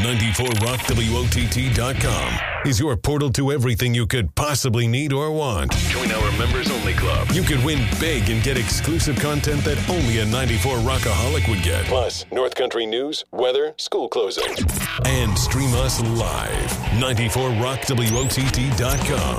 94rockWOTT.com is your portal to everything you could possibly need or want. Join our members-only club. You could win big and get exclusive content that only a 94 Rockaholic would get. Plus, North Country news, weather, school closing. And stream us live. 94rockWOTT.com.